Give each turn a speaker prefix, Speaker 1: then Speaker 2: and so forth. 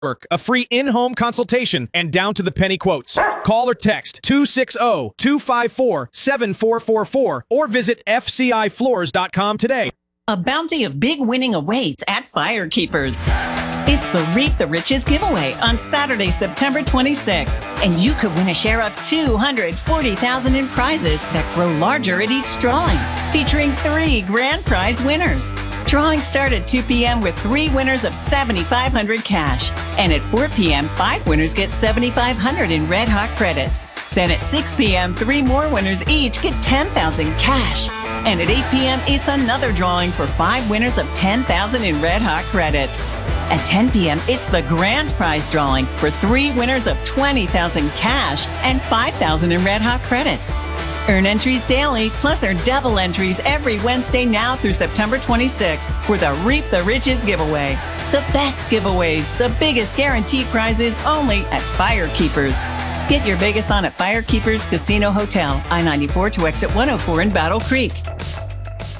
Speaker 1: a free in-home consultation, and down-to-the-penny quotes. Call or text 260-254-7444 or visit fcifloors.com today.
Speaker 2: A bounty of big winning awaits at Firekeepers. It's the Reap the Riches giveaway on Saturday, September 26th, and you could win a share of $240,000 in prizes that grow larger at each drawing, featuring 3 grand prize winners. Drawings start at 2 p.m. with 3 winners of $7,500 cash, and at 4 p.m., 5 winners get $7,500 in Red Hot credits. Then at 6 p.m., 3 more winners each get $10,000 cash. And at 8 p.m., it's another drawing for 5 winners of $10,000 in Red Hot credits. At 10 p.m., it's the grand prize drawing for 3 winners of $20,000 cash and $5,000 in Red Hot credits. Earn entries daily, plus earn double entries every Wednesday now through September 26th for the Reap the Riches giveaway. The best giveaways, the biggest guaranteed prizes only at Firekeepers. Get your Vegas on at Firekeepers Casino Hotel, I-94 to exit 104 in Battle Creek.